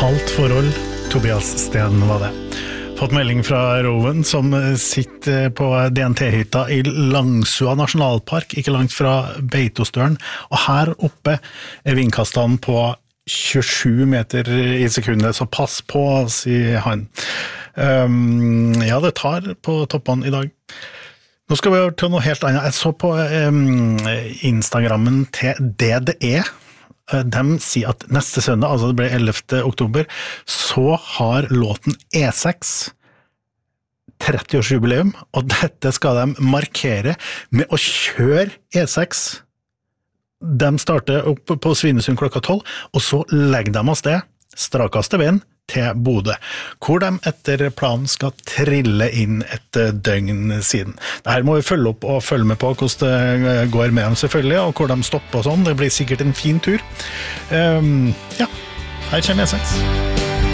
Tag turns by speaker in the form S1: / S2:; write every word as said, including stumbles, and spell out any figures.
S1: kaldt forhold, Tobias Sten var det. Fått melding fra Rowan som sitter på D N T-hytta i Langsua nasjonalpark, ikke langt fra Beitostølen, og her oppe er vindkastene på tjuesju meter i sekundet, så pass på, sier han. Um, ja, det tar på toppene i dag. Nå skal vi over til noe helt annet. Jeg så på um, Instagrammen til D D E. De sier at neste søndag, altså det blir ellevte oktober, så har låten E seks tretti-årsjubileum, og dette skal de markere med å kjøre E seks. De starter opp på Svinesund klokka tolv, og så legger de av sted strakaste veien til Bodø, hvor de etter planen skal trille inn et døgn siden. Dette må vi følge opp og følge med på hvordan det går med dem selvfølgelig, og hvor de stopper og sånn. Det blir sikkert en fin tur. Um, ja, her kommer E seks.